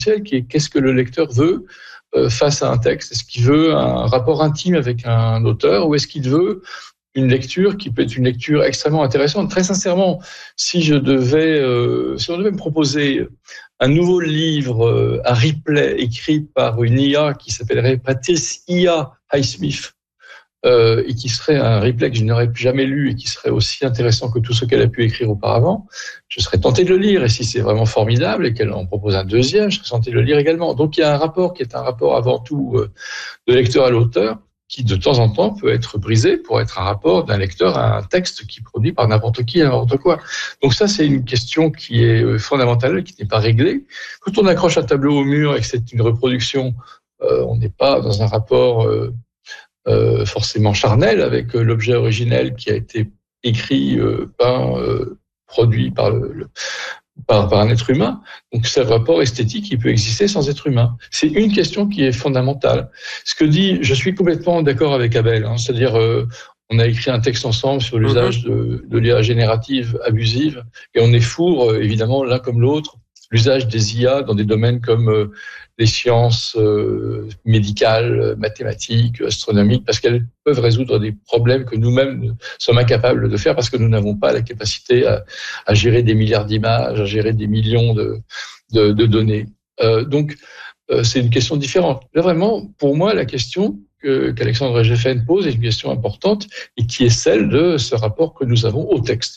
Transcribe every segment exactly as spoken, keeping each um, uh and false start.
qui est qu'est-ce que le lecteur veut euh, face à un texte. Est-ce qu'il veut un rapport intime avec un auteur ou est-ce qu'il veut une lecture qui peut être une lecture extrêmement intéressante. Très sincèrement, si je devais, euh, si on devait me proposer un nouveau livre euh, à replay écrit par une I A qui s'appellerait Patrice I A Highsmith euh, et qui serait un replay que je n'aurais jamais lu et qui serait aussi intéressant que tout ce qu'elle a pu écrire auparavant, je serais tenté de le lire. Et si c'est vraiment formidable et qu'elle en propose un deuxième, je serais tenté de le lire également. Donc il y a un rapport qui est un rapport avant tout euh, de lecteur à l'auteur, qui de temps en temps peut être brisé pour être un rapport d'un lecteur à un texte qui est produit par n'importe qui, n'importe quoi. Donc ça, c'est une question qui est fondamentale, qui n'est pas réglée. Quand on accroche un tableau au mur et que c'est une reproduction, euh, on n'est pas dans un rapport euh, euh, forcément charnel avec l'objet originel qui a été écrit, euh, peint, euh, produit par le, le Par, par un être humain. Donc, c'est un rapport esthétique qui peut exister sans être humain. C'est une question qui est fondamentale. Ce que dit, je suis complètement d'accord avec Abel, hein, c'est-à-dire, euh, on a écrit un texte ensemble sur l'usage de, de l'I A générative abusive, et on est four, euh, évidemment, l'un comme l'autre, l'usage des I A dans des domaines comme euh, les sciences euh, médicales, mathématiques, astronomiques, parce qu'elles peuvent résoudre des problèmes que nous-mêmes sommes incapables de faire parce que nous n'avons pas la capacité à, à gérer des milliards d'images, à gérer des millions de, de, de données. Euh, donc, euh, c'est une question différente. Là, vraiment, pour moi, la question que, qu'Alexandre Géffen pose est une question importante et qui est celle de ce rapport que nous avons au texte.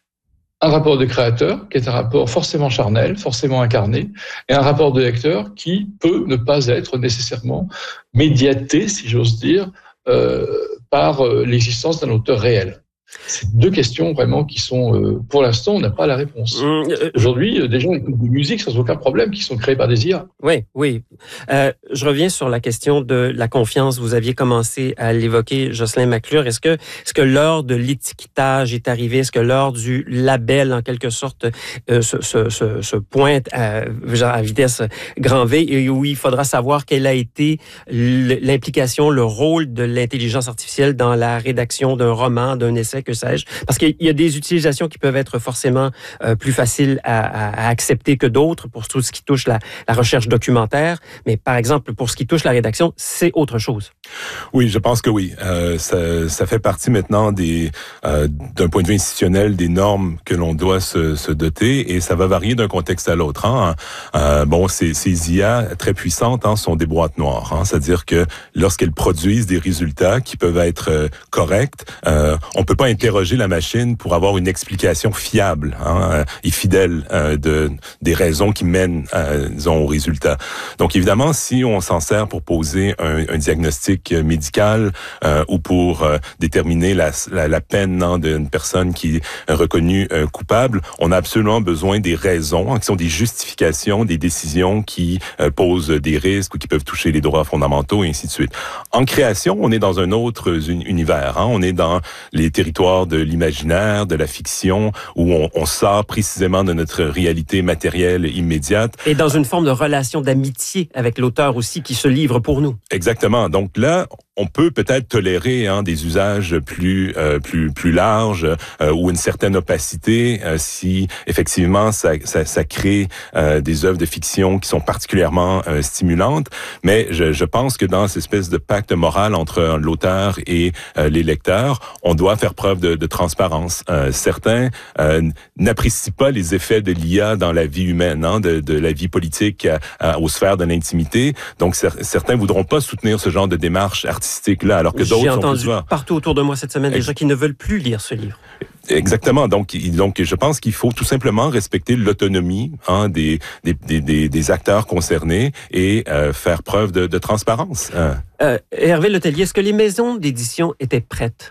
Un rapport de créateur, qui est un rapport forcément charnel, forcément incarné, et un rapport de lecteur qui peut ne pas être nécessairement médiaté, si j'ose dire, euh, par l'existence d'un auteur réel. C'est deux questions vraiment qui sont, euh, pour l'instant, on n'a pas la réponse. Mmh. Aujourd'hui, des gens écoutent de musique sans aucun problème, qui sont créés par des I A. Oui, oui. Euh, je reviens sur la question de la confiance. Vous aviez commencé à l'évoquer, Jocelyn McClure. Est-ce que, est-ce que l'heure de l'étiquetage est arrivée? Est-ce que l'heure du label, en quelque sorte, euh, se, se, se, se pointe à, à vitesse grand V et où il faudra savoir quelle a été l'implication, le rôle de l'intelligence artificielle dans la rédaction d'un roman, d'un essai, que sais-je? Parce qu'il y a des utilisations qui peuvent être forcément euh, plus faciles à, à, à accepter que d'autres pour tout ce qui touche la, la recherche documentaire. Mais par exemple, pour ce qui touche la rédaction, c'est autre chose. Oui, je pense que oui. Euh, ça, ça fait partie maintenant des, euh, d'un point de vue institutionnel, des normes que l'on doit se, se doter et ça va varier d'un contexte à l'autre. Hein. Euh, bon, ces, ces I A très puissantes hein, sont des boîtes noires. Hein. C'est-à-dire que lorsqu'elles produisent des résultats qui peuvent être euh, corrects, euh, on peut pas interroger la machine pour avoir une explication fiable hein, et fidèle euh, de des raisons qui mènent euh, disons, au résultat. Donc évidemment, si on s'en sert pour poser un, un diagnostic médical euh, ou pour euh, déterminer la, la, la peine hein, d'une personne qui est reconnue euh, coupable, on a absolument besoin des raisons, hein, qui sont des justifications, des décisions qui euh, posent des risques ou qui peuvent toucher les droits fondamentaux et ainsi de suite. En création, on est dans un autre univers. Hein, on est dans les territoires de l'imaginaire, de la fiction, où on, on sort précisément de notre réalité matérielle immédiate. Et dans une forme de relation d'amitié avec l'auteur aussi qui se livre pour nous. Exactement. Donc là, on peut peut-être tolérer hein, des usages plus euh, plus plus larges euh, ou une certaine opacité euh, si effectivement ça ça, ça crée euh, des œuvres de fiction qui sont particulièrement euh, stimulantes. Mais je, je pense que dans cette espèce de pacte moral entre l'auteur et euh, les lecteurs, on doit faire preuve de, de transparence. Euh, certains euh, n'apprécient pas les effets de l'I A dans la vie humaine, hein, de, de la vie politique à, à, aux sphères de l'intimité. Donc cer- certains voudront pas soutenir ce genre de démarche artistique. Là, alors que d'autres J'ai entendu sont partout autour de moi cette semaine des gens qui ne veulent plus lire ce livre. Exactement. Donc, donc, je pense qu'il faut tout simplement respecter l'autonomie hein, des, des, des, des acteurs concernés et euh, faire preuve de, de transparence. Hein. Euh, Hervé Letellier, est-ce que les maisons d'édition étaient prêtes?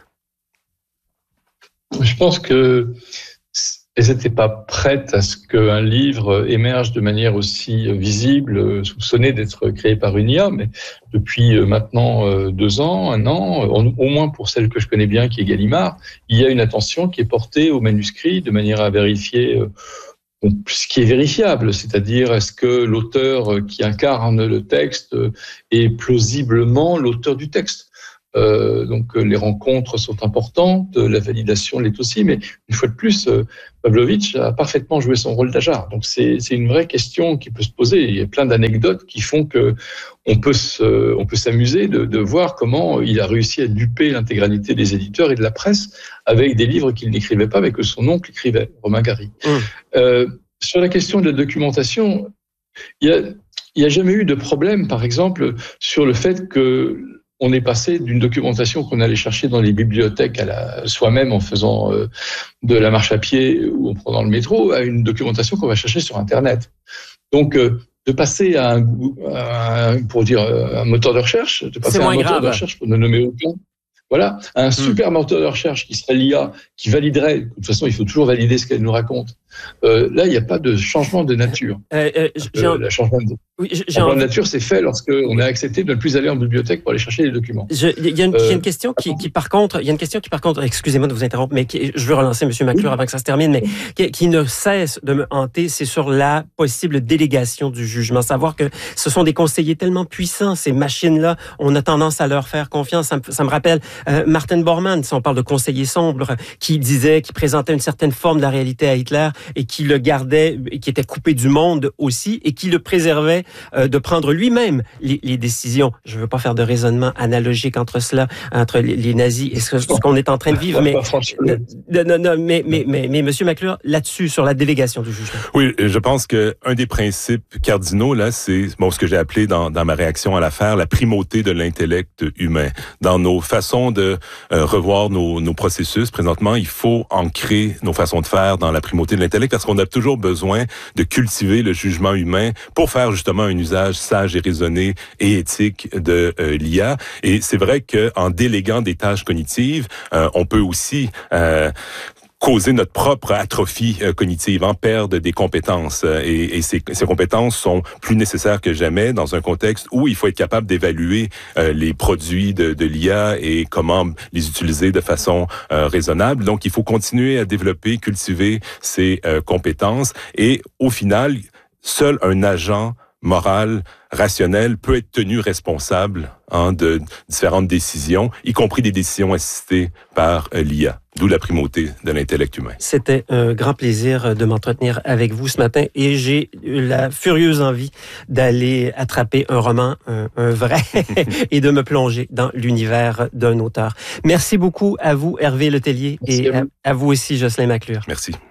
Je pense que elles n'étaient pas prêtes à ce qu'un livre émerge de manière aussi visible, soupçonné d'être créé par une I A, mais depuis maintenant deux ans, un an, au moins pour celle que je connais bien, qui est Gallimard, il y a une attention qui est portée au manuscrit de manière à vérifier ce qui est vérifiable, c'est-à-dire est-ce que l'auteur qui incarne le texte est plausiblement l'auteur du texte. Euh, donc euh, les rencontres sont importantes, la validation l'est aussi, mais une fois de plus, euh, Pavlovitch a parfaitement joué son rôle d'Ajar. Donc c'est, c'est une vraie question qui peut se poser. Il y a plein d'anecdotes qui font que on peut se, on peut s'amuser de, de voir comment il a réussi à duper l'intégralité des éditeurs et de la presse avec des livres qu'il n'écrivait pas, mais que son oncle écrivait, Romain Gary. Mmh. Euh, sur la question de la documentation, il y a, il y a jamais eu de problème, par exemple, sur le fait que on est passé d'une documentation qu'on allait chercher dans les bibliothèques à la, soi-même en faisant euh, de la marche à pied ou en prenant le métro à une documentation qu'on va chercher sur Internet. Donc, euh, de passer à un, à un, pour dire, un moteur de recherche, de passer à un moteur grave. de recherche pour ne nommer aucun. Voilà, un super moteur de recherche qui serait l'I A, qui validerait, de toute façon, il faut toujours valider ce qu'elle nous raconte. Euh, là, il n'y a pas de changement de nature. Euh, euh, j'ai euh, le changement de, oui, j'ai changement de nature, c'est fait lorsqu'on a accepté de ne plus aller en bibliothèque pour aller chercher les documents. Il y, y, y a une question qui, qui, par contre, il y a une question qui, par contre, excusez-moi de vous interrompre, mais qui, je veux relancer M. McClure oui. avant que ça se termine, mais qui, qui ne cesse de me hanter, c'est sur la possible délégation du jugement. Savoir que ce sont des conseillers tellement puissants, ces machines-là, on a tendance à leur faire confiance. Ça me, ça me rappelle euh, Martin Bormann, si on parle de conseiller sombre, qui disait, qui présentait une certaine forme de la réalité à Hitler et qui le gardait, et qui était coupé du monde aussi, et qui le préservait euh, de prendre lui-même les, les décisions. Je ne veux pas faire de raisonnement analogique entre cela, entre les, les nazis et ce, ce qu'on est en train de vivre, mais, non, non, non, mais, mais, mais, mais, Monsieur McClure, là-dessus, sur la délégation du jugement. Oui, je pense que un des principes cardinaux, là, c'est bon, ce que j'ai appelé dans, dans ma réaction à l'affaire, la primauté de l'intellect humain. Dans nos façons de euh, revoir nos, nos processus, présentement, il faut ancrer nos façons de faire dans la primauté de l'intellect, parce qu'on a toujours besoin de cultiver le jugement humain pour faire justement un usage sage et raisonné et éthique de euh, l'I A. Et c'est vrai qu'en déléguant des tâches cognitives, euh, on peut aussi euh, causer notre propre atrophie euh, cognitive, en perdre des compétences. Euh, et et ces, ces compétences sont plus nécessaires que jamais dans un contexte où il faut être capable d'évaluer euh, les produits de, de l'I A et comment les utiliser de façon euh, raisonnable. Donc, il faut continuer à développer, cultiver ces euh, compétences. Et au final, seul un agent moral, rationnel, peut être tenu responsable hein, de différentes décisions, y compris des décisions assistées par euh, l'I A. D'où la primauté de l'intellect humain. C'était un grand plaisir de m'entretenir avec vous ce matin et j'ai eu la furieuse envie d'aller attraper un roman, un, un vrai, et de me plonger dans l'univers d'un auteur. Merci beaucoup à vous, Hervé Letellier, Merci et à vous. À, à vous aussi, Jocelyn McClure. Merci.